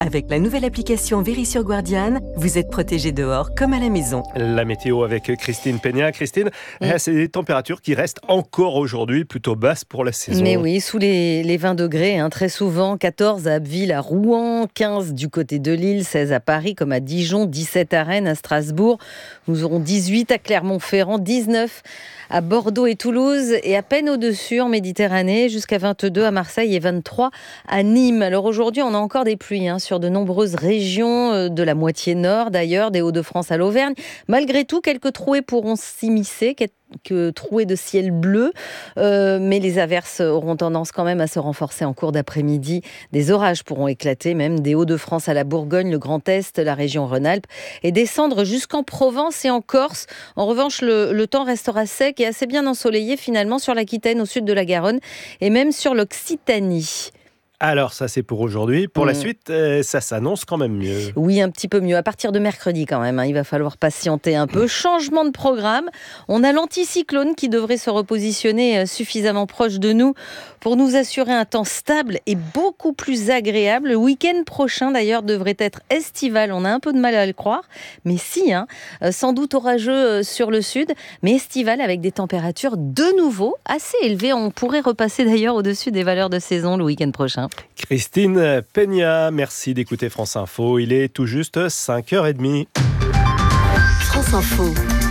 Avec la nouvelle application Vérissure Guardian, vous êtes protégé dehors comme à la maison. La météo avec Christine Peña. Christine, c'est des températures qui restent encore aujourd'hui plutôt basses pour la saison. Mais oui, sous les 20 degrés, très souvent. 14 à Abbeville, à Rouen, 15 du côté de Lille, 16 à Paris comme à Dijon, 17 à Rennes, à Strasbourg. Nous aurons 18 à Clermont-Ferrand, 19 à Bordeaux et Toulouse et à peine au-dessus en Méditerranée, jusqu'à 22 à Marseille et 23 à Nîmes. Alors aujourd'hui, on a encore des pluies sur de nombreuses régions de la moitié nord d'ailleurs, des Hauts-de-France à l'Auvergne. Malgré tout, quelques trouées pourront s'immiscer, quelques trouées de ciel bleu, mais les averses auront tendance quand même à se renforcer en cours d'après-midi. Des orages pourront éclater, même des Hauts-de-France à la Bourgogne, le Grand Est, la région Rhône-Alpes, et descendre jusqu'en Provence et en Corse. En revanche, le temps restera sec et assez bien ensoleillé finalement sur l'Aquitaine, au sud de la Garonne, et même sur l'Occitanie. Alors ça c'est pour aujourd'hui. Pour la suite, ça s'annonce quand même mieux. Oui, un petit peu mieux. À partir de mercredi quand même, il va falloir patienter un peu. Changement de programme. On a l'anticyclone qui devrait se repositionner suffisamment proche de nous pour nous assurer un temps stable et beaucoup plus agréable. Le week-end prochain d'ailleurs devrait être estival. On a un peu de mal à le croire, mais si, sans doute orageux sur le sud, mais estival avec des températures de nouveau assez élevées. On pourrait repasser d'ailleurs au-dessus des valeurs de saison le week-end prochain. Christine Peña, merci d'écouter France Info. Il est tout juste 5h30. France Info.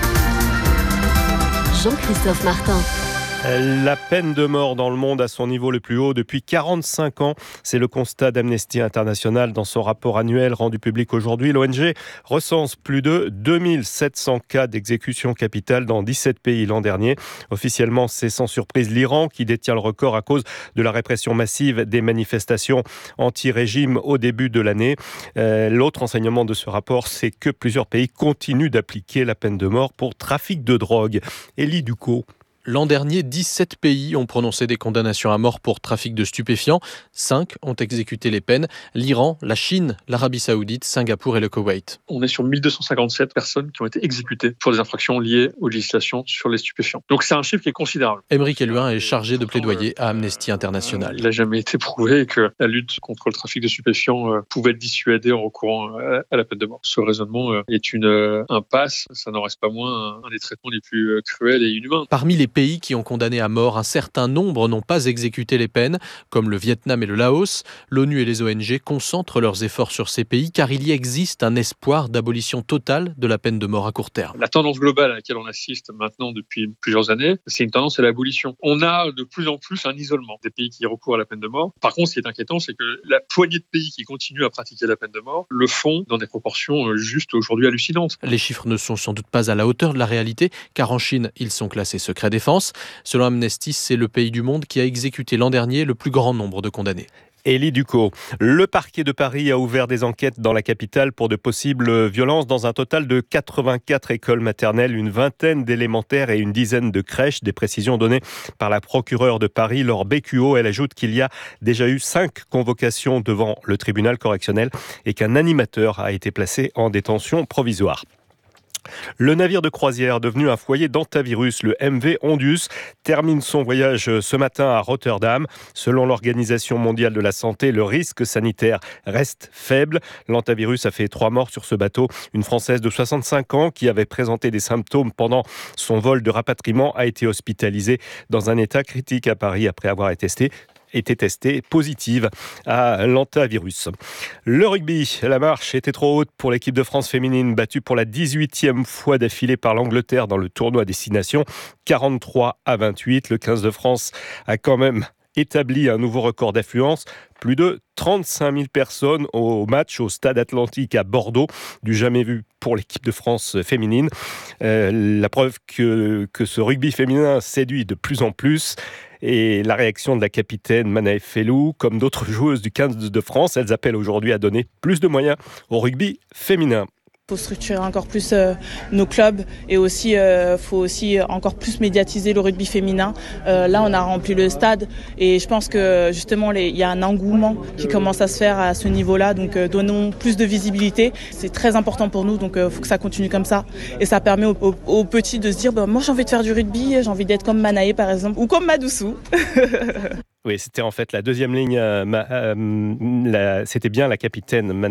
Jean-Christophe Martin. La peine de mort dans le monde à son niveau le plus haut depuis 45 ans. C'est le constat d'Amnesty International dans son rapport annuel rendu public aujourd'hui. L'ONG recense plus de 2700 cas d'exécution capitale dans 17 pays l'an dernier. Officiellement, c'est sans surprise l'Iran qui détient le record à cause de la répression massive des manifestations anti-régime au début de l'année. L'autre enseignement de ce rapport, c'est que plusieurs pays continuent d'appliquer la peine de mort pour trafic de drogue. Élie Ducot. L'an dernier, 17 pays ont prononcé des condamnations à mort pour trafic de stupéfiants. 5 ont exécuté les peines. L'Iran, la Chine, l'Arabie Saoudite, Singapour et le Koweït. On est sur 1257 personnes qui ont été exécutées pour des infractions liées aux législations sur les stupéfiants. Donc c'est un chiffre qui est considérable. Aymeric Eluin est chargé de plaidoyer à Amnesty International. Il n'a jamais été prouvé que la lutte contre le trafic de stupéfiants pouvait être dissuadée en recourant à la peine de mort. Ce raisonnement est une impasse. Ça n'en reste pas moins un des traitements les plus cruels et inhumains. Parmi les pays qui ont condamné à mort, un certain nombre n'ont pas exécuté les peines, comme le Vietnam et le Laos. L'ONU et les ONG concentrent leurs efforts sur ces pays car il y existe un espoir d'abolition totale de la peine de mort à court terme. La tendance globale à laquelle on assiste maintenant depuis plusieurs années, c'est une tendance à l'abolition. On a de plus en plus un isolement des pays qui recourent à la peine de mort. Par contre, ce qui est inquiétant, c'est que la poignée de pays qui continuent à pratiquer la peine de mort le font dans des proportions juste aujourd'hui hallucinantes. Les chiffres ne sont sans doute pas à la hauteur de la réalité, car en Chine, ils sont classés secret défense. Selon Amnesty, c'est le pays du monde qui a exécuté l'an dernier le plus grand nombre de condamnés. Élie Ducot. Le parquet de Paris a ouvert des enquêtes dans la capitale pour de possibles violences dans un total de 84 écoles maternelles, une vingtaine d'élémentaires et une dizaine de crèches. Des précisions données par la procureure de Paris, Laure Bécuot. Elle ajoute qu'il y a déjà eu 5 convocations devant le tribunal correctionnel et qu'un animateur a été placé en détention provisoire. Le navire de croisière devenu un foyer d'hantavirus, le MV Ondius, termine son voyage ce matin à Rotterdam. Selon l'Organisation mondiale de la santé, le risque sanitaire reste faible. L'hantavirus a fait 3 morts sur ce bateau. Une Française de 65 ans qui avait présenté des symptômes pendant son vol de rapatriement a été hospitalisée dans un état critique à Paris après avoir été testée positive à l'hantavirus. Le rugby, la marche était trop haute pour l'équipe de France féminine, battue pour la 18e fois d'affilée par l'Angleterre dans le tournoi Destination, 43-28. Le 15 de France a quand même établi un nouveau record d'affluence. Plus de 35 000 personnes au match au Stade Atlantique à Bordeaux, du jamais vu pour l'équipe de France féminine. La preuve que ce rugby féminin séduit de plus en plus. Et la réaction de la capitaine Manaëf Felou, comme d'autres joueuses du 15 de France, elles appellent aujourd'hui à donner plus de moyens au rugby féminin. Il faut structurer encore plus nos clubs et aussi faut aussi encore plus médiatiser le rugby féminin. Là, on a rempli le stade et je pense que justement il y a un engouement qui commence à se faire à ce niveau-là. Donc donnons plus de visibilité. C'est très important pour nous, donc faut que ça continue comme ça. Et ça permet aux petits de se dire moi j'ai envie de faire du rugby, j'ai envie d'être comme Manaé par exemple ou comme Madoussou. Oui, c'était en fait la deuxième ligne. C'était bien la capitaine